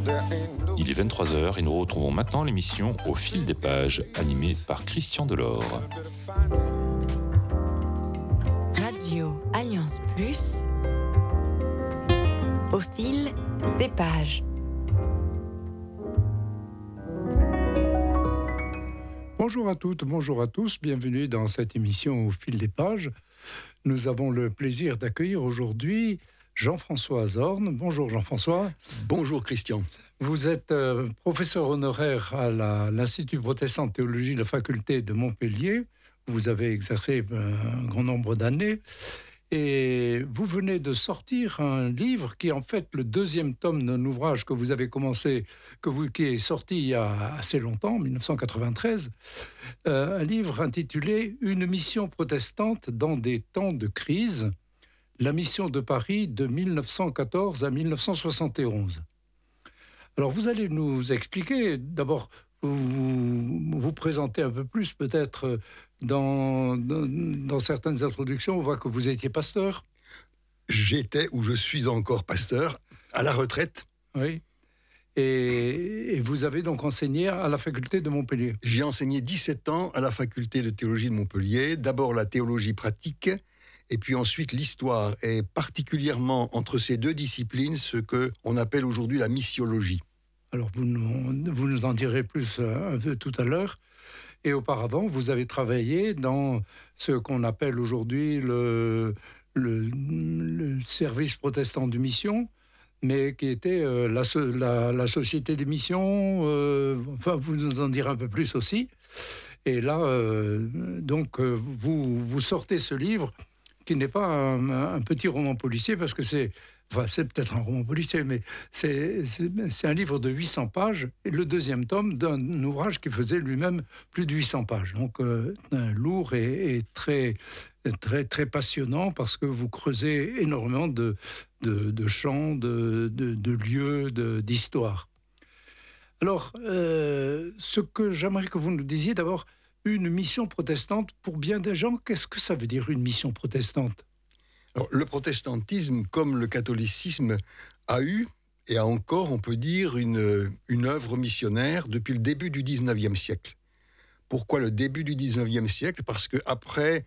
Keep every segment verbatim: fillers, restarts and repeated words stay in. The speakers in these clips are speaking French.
Il est vingt-trois heures et nous retrouvons maintenant l'émission Au fil des pages, animée par Christian Delord. Radio Alliance Plus, Au fil des pages. Bonjour à toutes, bonjour à tous, bienvenue dans cette émission Au fil des pages. Nous avons le plaisir d'accueillir aujourd'hui Jean-François Zorn. Bonjour Jean-François. Bonjour Christian. Vous êtes euh, professeur honoraire à la, l'Institut protestant de théologie de la faculté de Montpellier. Vous avez exercé euh, un grand nombre d'années. Et vous venez de sortir un livre qui est en fait le deuxième tome d'un ouvrage que vous avez commencé, que vous, qui est sorti il y a assez longtemps, en dix-neuf cent quatre-vingt-treize, euh, un livre intitulé « Une mission protestante dans des temps de crise », la mission de Paris de dix-neuf cent quatorze à dix-neuf cent soixante et onze. Alors vous allez nous expliquer, d'abord vous vous présenter un peu plus peut-être dans, dans, dans certaines introductions, on voit que vous étiez pasteur. J'étais ou je suis encore pasteur, à la retraite. Oui. Et, et vous avez donc enseigné à la faculté de Montpellier. J'ai enseigné dix-sept ans à la faculté de théologie de Montpellier, d'abord la théologie pratique, et puis ensuite l'histoire, et particulièrement entre ces deux disciplines, ce qu'on appelle aujourd'hui la missiologie. Alors vous nous, vous nous en direz plus euh, un peu tout à l'heure. Et auparavant, vous avez travaillé dans ce qu'on appelle aujourd'hui le, le, le service protestant de mission, mais qui était euh, la, la, la société des missions. Euh, enfin, vous nous en direz un peu plus aussi. Et là, euh, donc, euh, vous, vous sortez ce livre qui n'est pas un, un petit roman policier, parce que c'est... Enfin, c'est peut-être un roman policier, mais c'est, c'est, c'est un livre de huit cents pages, et le deuxième tome d'un ouvrage qui faisait lui-même plus de huit cents pages. Donc, euh, lourd et, et très, très, très passionnant, parce que vous creusez énormément de, de, de champs, de, de, de lieux, de, d'histoire. Alors, euh, ce que j'aimerais que vous nous disiez, d'abord, une mission protestante, pour bien des gens, qu'est-ce que ça veut dire, une mission protestante ? Alors, le protestantisme, comme le catholicisme, a eu, et a encore, on peut dire, une, une œuvre missionnaire depuis le début du dix-neuvième siècle. Pourquoi le début du dix-neuvième siècle ? Parce qu'après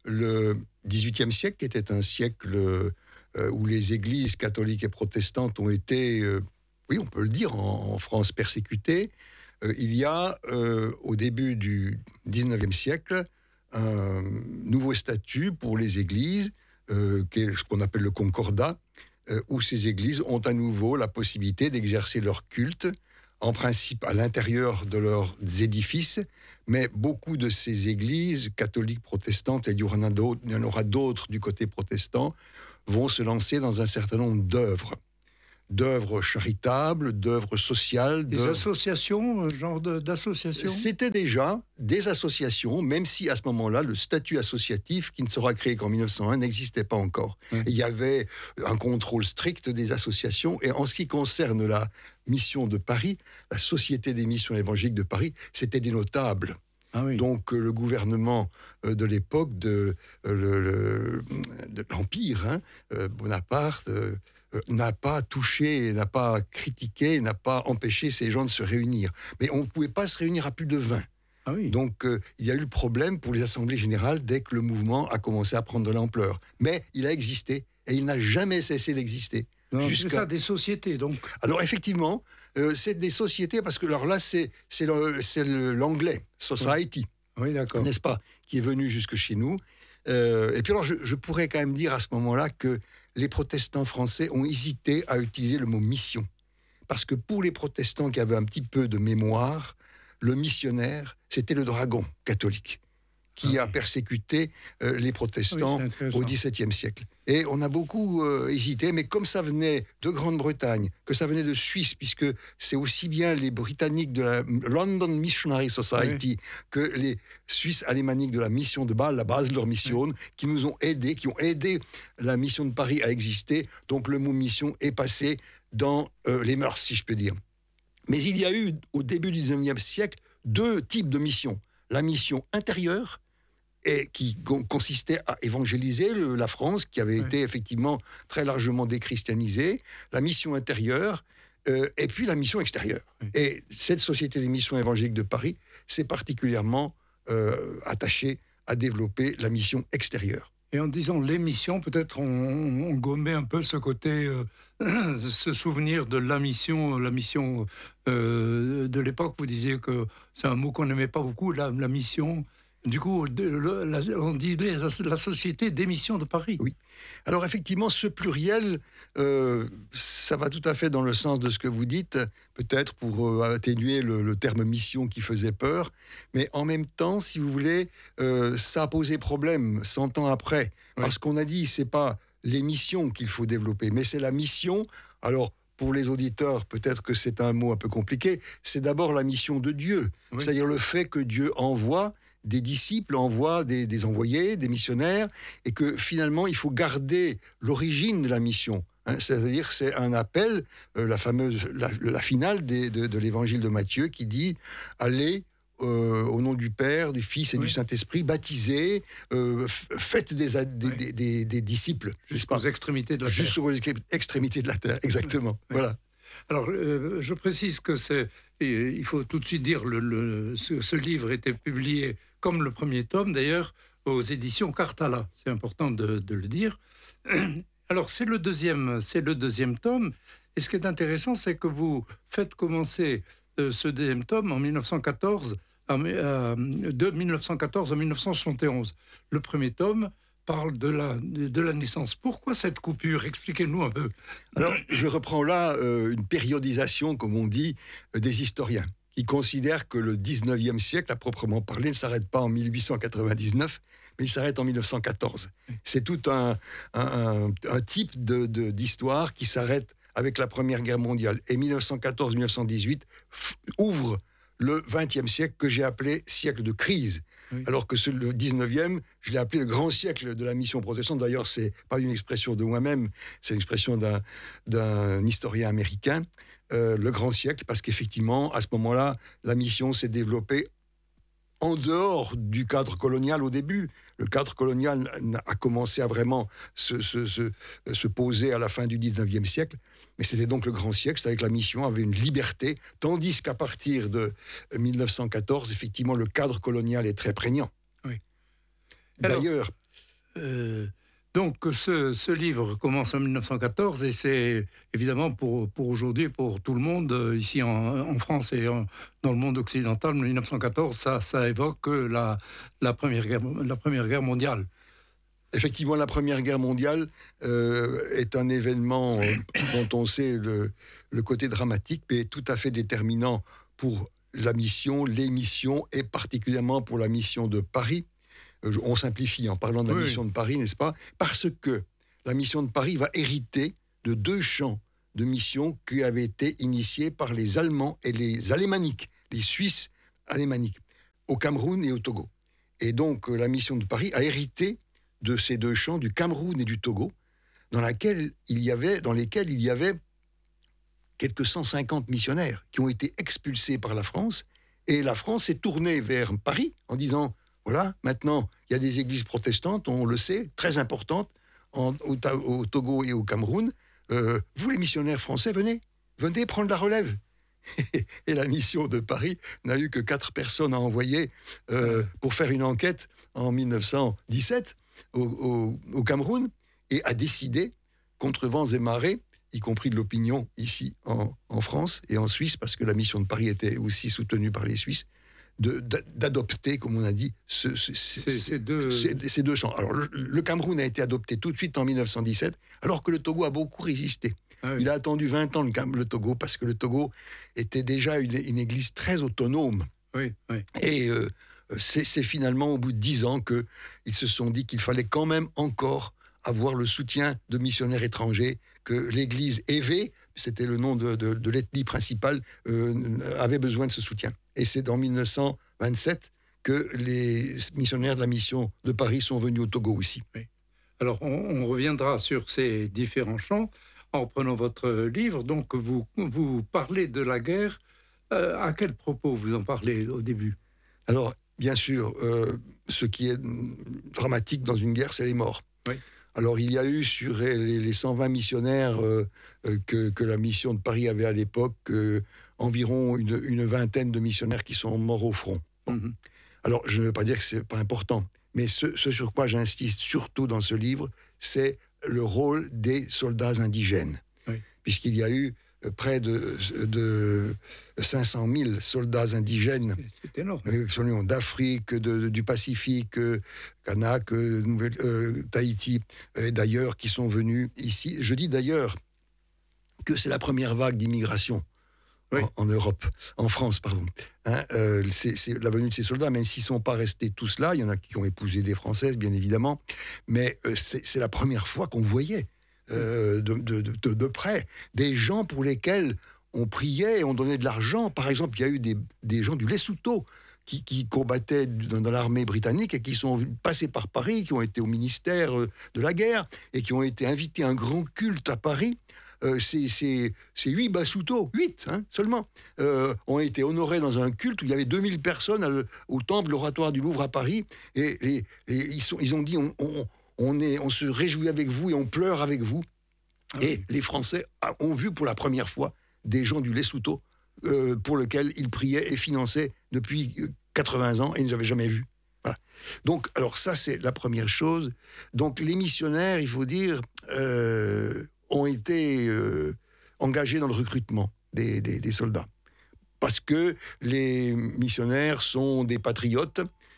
le dix-huitième siècle, qui était un siècle euh, où les églises catholiques et protestantes ont été, euh, oui, on peut le dire, en, en France persécutées, euh, il y a, euh, au début du dix-neuvième siècle, un nouveau statut pour les églises, Euh, qui est ce qu'on appelle le concordat, euh, où ces églises ont à nouveau la possibilité d'exercer leur culte, en principe à l'intérieur de leurs édifices, mais beaucoup de ces églises catholiques protestantes, et il y en, il y en aura d'autres du côté protestant, vont se lancer dans un certain nombre d'œuvres. d'œuvres charitables, d'œuvres sociales. Des d'œuvres... associations, genre de, d'associations ? C'était déjà des associations, même si à ce moment-là, le statut associatif, qui ne sera créé qu'en mille neuf cent un, n'existait pas encore. Mmh. Il y avait un contrôle strict des associations, et en ce qui concerne la mission de Paris, la Société des missions évangéliques de Paris, c'était des notables. Ah oui. Donc euh, le gouvernement euh, de l'époque de, euh, le, le, de l'Empire, hein, euh, Bonaparte, euh, n'a pas touché, n'a pas critiqué, n'a pas empêché ces gens de se réunir. Mais on ne pouvait pas se réunir à plus de vingt. Ah oui. Donc, euh, il y a eu le problème pour les assemblées générales dès que le mouvement a commencé à prendre de l'ampleur. Mais il a existé, et il n'a jamais cessé d'exister. Non, jusqu'à... C'est ça, des sociétés, donc. Alors, effectivement, euh, c'est des sociétés, parce que alors là, c'est, c'est, le, c'est le, l'anglais, society, oui, d'accord. N'est-ce pas, qui est venu jusque chez nous. Euh, et puis alors, je, je pourrais quand même dire à ce moment-là que les protestants français ont hésité à utiliser le mot mission. Parce que pour les protestants qui avaient un petit peu de mémoire, le missionnaire, c'était le dragon catholique qui ah, a persécuté euh, les protestants oui, au dix-septième siècle. Et on a beaucoup euh, hésité, mais comme ça venait de Grande-Bretagne, que ça venait de Suisse, puisque c'est aussi bien les Britanniques de la London Missionary Society oui. que les Suisses alémaniques de la mission de Bâle, la Basler Mission, oui. qui nous ont aidés, qui ont aidé la mission de Paris à exister. Donc le mot mission est passé dans euh, les mœurs, si je peux dire. Mais il y a eu, au début du dix-neuvième siècle, deux types de missions. La mission intérieure, et qui consistait à évangéliser le, la France, qui avait oui. été effectivement très largement déchristianisée, la mission intérieure, euh, et puis la mission extérieure. Oui. Et cette Société des missions évangéliques de Paris s'est particulièrement euh, attachée à développer la mission extérieure. Et en disant les missions, peut-être on, on gommait un peu ce côté, euh, ce souvenir de la mission, la mission euh, de l'époque. Vous disiez que c'est un mot qu'on n'aimait pas beaucoup, la, la mission. Du coup, de, la, on dit la, la Société des missions de Paris. Oui. Alors effectivement, ce pluriel, euh, ça va tout à fait dans le sens de ce que vous dites, peut-être pour euh, atténuer le, le terme mission qui faisait peur, mais en même temps, si vous voulez, euh, ça a posé problème cent ans après, oui. Parce qu'on a dit, c'est pas les missions qu'il faut développer, mais c'est la mission. Alors, pour les auditeurs, peut-être que c'est un mot un peu compliqué, c'est d'abord la mission de Dieu, oui. C'est-à-dire le fait que Dieu envoie des disciples, envoient des, des envoyés, des missionnaires, et que finalement, il faut garder l'origine de la mission. Hein, c'est-à-dire que c'est un appel, euh, la fameuse, la, la finale des, de, de l'évangile de Matthieu, qui dit « Allez euh, au nom du Père, du Fils et oui. du Saint-Esprit, baptisez, euh, faites des, des, oui. des, des, des disciples. » Jusqu'aux extrémités de la Juste terre. Jusqu'aux extrémités de la terre, exactement. Oui. Voilà. Alors, euh, je précise que c'est, et il faut tout de suite dire, le, le, ce, ce livre était publié comme le premier tome, d'ailleurs, aux éditions Cartala. C'est important de, de le dire. Alors, c'est le deuxième, c'est le deuxième tome. Et ce qui est intéressant, c'est que vous faites commencer euh, ce deuxième tome en mille neuf cent quatorze, à, à, de mille neuf cent quatorze à mille neuf cent soixante et onze. Le premier tome parle de la, de, de la naissance. Pourquoi cette coupure ? Expliquez-nous un peu. Alors, je reprends là euh, une périodisation, comme on dit, euh, des historiens, qui considèrent que le dix-neuvième siècle, à proprement parler, ne s'arrête pas en mille huit cent quatre-vingt-dix-neuf, mais il s'arrête en mille neuf cent quatorze. C'est tout un, un, un, un type de, de, d'histoire qui s'arrête avec la Première Guerre mondiale. Et mille neuf cent quatorze à mille neuf cent dix-huit f- ouvre le vingtième siècle que j'ai appelé siècle de crise. Oui. Alors que ce, le dix-neuvième, je l'ai appelé le grand siècle de la mission protestante. D'ailleurs, ce n'est pas une expression de moi-même, c'est l'expression d'un, d'un historien américain. Euh, le grand siècle, parce qu'effectivement, à ce moment-là, la mission s'est développée en dehors du cadre colonial au début. Le cadre colonial a commencé à vraiment se, se, se, se poser à la fin du dix-neuvième siècle, mais c'était donc le grand siècle, c'est-à-dire que la mission avait une liberté, tandis qu'à partir de mille neuf cent quatorze, effectivement, le cadre colonial est très prégnant. Oui. D'ailleurs... Alors, euh, donc, ce, ce livre commence en mille neuf cent quatorze et c'est évidemment pour, pour aujourd'hui, pour tout le monde, ici en, en France et en, dans le monde occidental, mille neuf cent quatorze, ça, ça évoque la, la, première guerre, la Première Guerre mondiale. Effectivement, la Première Guerre mondiale euh, est un événement euh, dont on sait le, le côté dramatique, mais tout à fait déterminant pour la mission, les missions, et particulièrement pour la mission de Paris. Euh, on simplifie en parlant de la oui. mission de Paris, n'est-ce pas ? Parce que la mission de Paris va hériter de deux champs de mission qui avaient été initiés par les Allemands et les Alémaniques, les Suisses alémaniques, au Cameroun et au Togo. Et donc, euh, la mission de Paris a hérité de ces deux champs, du Cameroun et du Togo, dans, laquelle il y avait, dans lesquels il y avait quelques cent cinquante missionnaires qui ont été expulsés par la France, et la France s'est tournée vers Paris en disant, voilà, maintenant, il y a des églises protestantes, on le sait, très importantes, en, au, au Togo et au Cameroun, euh, vous les missionnaires français, venez, venez prendre la relève. Et la mission de Paris n'a eu que quatre personnes à envoyer euh, pour faire une enquête en mille neuf cent dix-sept, Au, au, au Cameroun, et a décidé, contre vents et marées, y compris de l'opinion ici en, en France et en Suisse, parce que la mission de Paris était aussi soutenue par les Suisses, de, d'adopter, comme on a dit, ce, ce, c'est, ces, deux... ces, ces deux champs. Alors, le, le Cameroun a été adopté tout de suite en mille neuf cent dix-sept, alors que le Togo a beaucoup résisté. Ah oui. Il a attendu vingt ans, le, le Togo, parce que le Togo était déjà une, une église très autonome. Oui, oui. Et... Euh, C'est, c'est finalement au bout de dix ans qu'ils se sont dit qu'il fallait quand même encore avoir le soutien de missionnaires étrangers, que l'église Évé, c'était le nom de, de, de l'ethnie principale, euh, avait besoin de ce soutien. Et c'est en mille neuf cent vingt-sept que les missionnaires de la mission de Paris sont venus au Togo aussi. Oui. Alors, on, on reviendra sur ces différents champs en reprenant votre livre. Donc, vous, vous parlez de la guerre. Euh, à quel propos vous en parlez au début ? Alors, bien sûr, euh, ce qui est dramatique dans une guerre, c'est les morts. Oui. Alors, il y a eu sur les, les cent vingt missionnaires euh, euh, que, que la mission de Paris avait à l'époque, euh, environ une, une vingtaine de missionnaires qui sont morts au front. Bon. Mm-hmm. Alors, je ne veux pas dire que c'est pas important, mais ce, ce sur quoi j'insiste surtout dans ce livre, c'est le rôle des soldats indigènes. Oui. Puisqu'il y a eu près de, de cinq cent mille soldats indigènes. C'est énorme. D'Afrique, de, du Pacifique, Kanak, Nouvelle, euh, Tahiti, et d'ailleurs, qui sont venus ici. Je dis d'ailleurs que c'est la première vague d'immigration. Oui. En, en Europe, en France, pardon. Hein, euh, c'est, c'est la venue de ces soldats, même s'ils ne sont pas restés tous là, il y en a qui ont épousé des Françaises, bien évidemment, mais euh, c'est, c'est la première fois qu'on voyait euh, de, de, de, de près des gens pour lesquels on priait et on donnait de l'argent. Par exemple, il y a eu des, des gens du Lesotho qui, qui combattaient dans, dans l'armée britannique et qui sont passés par Paris, qui ont été au ministère de la guerre et qui ont été invités à un grand culte à Paris. Euh, ces, ces, ces huit Basutos, huit hein, seulement, euh, ont été honorés dans un culte où il y avait deux mille personnes le, au temple oratoire du Louvre à Paris. Et, et, et ils, sont, ils ont dit on, on, on, est, on se réjouit avec vous et on pleure avec vous. Ah et oui. Les Français ont vu pour la première fois des gens du Lesotho euh, pour lesquels ils priaient et finançaient depuis quatre-vingts ans et ils ne les avaient jamais vus. Voilà. Donc, alors ça, c'est la première chose. Donc, les missionnaires, il faut dire... Euh, ont été euh, engagés dans le recrutement des, des, des soldats. Parce que les missionnaires sont des patriotes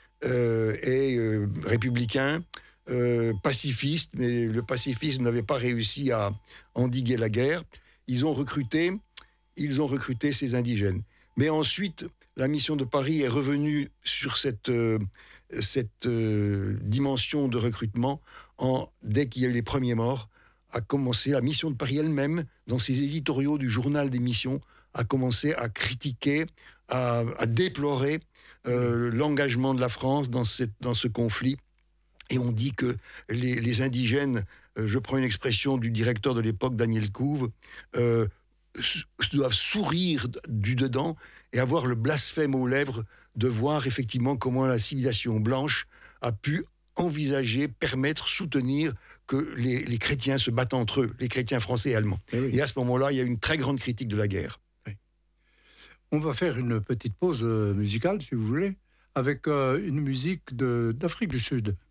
euh, et euh, républicains, euh, pacifistes, mais le pacifisme n'avait pas réussi à endiguer la guerre. Ils ont recruté, ils ont recruté ces indigènes. Mais ensuite, la mission de Paris est revenue sur cette, euh, cette euh, dimension de recrutement en, dès qu'il y a eu les premiers morts, a commencé, la mission de Paris elle-même, dans ses éditoriaux du journal des missions, a commencé à critiquer, à, à déplorer euh, l'engagement de la France dans, cette, dans ce conflit. Et on dit que les, les indigènes, euh, je prends une expression du directeur de l'époque, Daniel Couve, euh, doivent sourire du dedans et avoir le blasphème aux lèvres de voir effectivement comment la civilisation blanche a pu envisager, permettre, soutenir que les, les chrétiens se battent entre eux, les chrétiens français et allemands. Et, oui. Et à ce moment-là, il y a une très grande critique de la guerre. Oui. On va faire une petite pause musicale, si vous voulez, avec euh, une musique de, d'Afrique du Sud.